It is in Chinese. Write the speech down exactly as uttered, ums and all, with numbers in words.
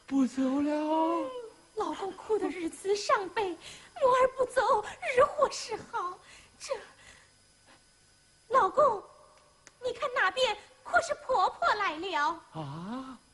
不走了。 嗯、老公哭得日子伤悲，母儿不走，日祸是好。这，老公，你看那边可是婆婆来了啊？